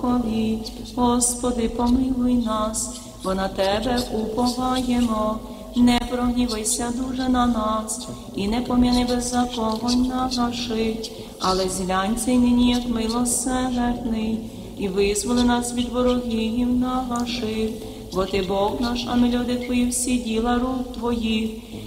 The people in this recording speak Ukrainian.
Богові. Господи, помилуй нас, бо на Тебе уповаємо. Не прогнівайся дуже на нас, і не пом'яни беззаконь наших, але зглянься й нині, як милосердний, і визволи нас від ворогів наших. Бо Ти Бог наш, а ми люди Твої, всі діла рук Твоїх.